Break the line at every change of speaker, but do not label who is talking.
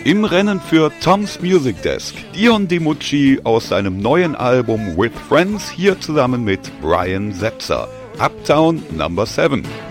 Im Rennen für Tom's Music Desk Dion DiMucci aus seinem neuen Album With Friends, hier zusammen mit Brian Setzer, Uptown No. 7.